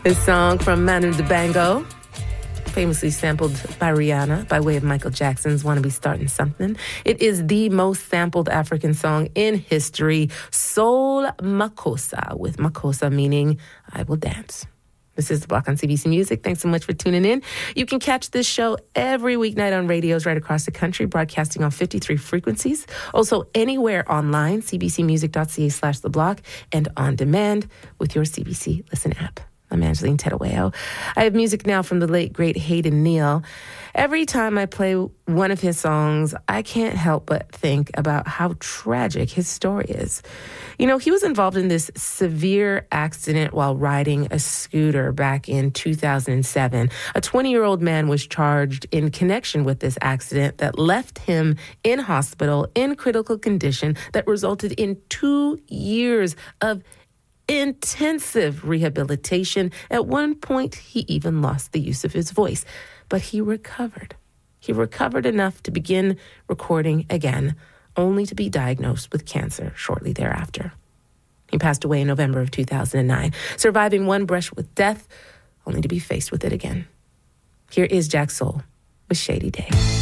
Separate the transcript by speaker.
Speaker 1: This song from Manu Dibango, famously sampled by Rihanna by way of Michael Jackson's Wanna Be Starting Something. It is the most sampled African song in history, Soul Makossa, with Makossa meaning I will dance. This is The Block on CBC Music. Thanks so much for tuning in. You can catch this show every weeknight on radios right across the country, broadcasting on 53 frequencies. Also anywhere online, cbcmusic.ca/The Block, and on demand with your CBC Listen app. I'm Angeline Tedaweo. I have music now from the late, great Hayden Neal. Every time I play one of his songs, I can't help but think about how tragic his story is. You know, he was involved in this severe accident while riding a scooter back in 2007. A 20-year-old man was charged in connection with this accident that left him in hospital in critical condition that resulted in 2 years of intensive rehabilitation. At one point, he even lost the use of his voice, but he recovered. He recovered enough to begin recording again, only to be diagnosed with cancer shortly thereafter. He passed away in November of 2009, surviving one brush with death, only to be faced with it again. Here is Jack Soul with Shady Day.